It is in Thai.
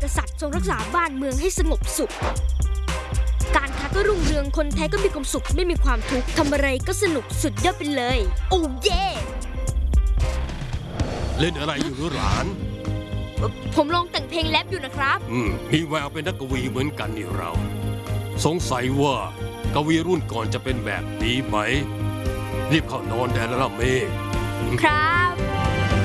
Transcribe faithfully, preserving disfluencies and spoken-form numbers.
กษัตริย์ทรงรักษาบ้านเมืองให้สงบสุขการค้าก็รุ่งเรืองคนไทยก็มีความสุขไม่มีความทุกข์ทำอะไรก็สนุกสุดยอดไปเลยโอ้เย่เล่นอะไรอยู่หรือหลานผมลองแต่งเพลงแรปอยู่นะครับอืมมีแววเป็นนักกวีเหมือนกันนี่เราสงสัยว่ากวีรุ่นก่อนจะเป็นแบบนี้ไหมรีบเข้านอนได้แล้วล่ะเมฆครับ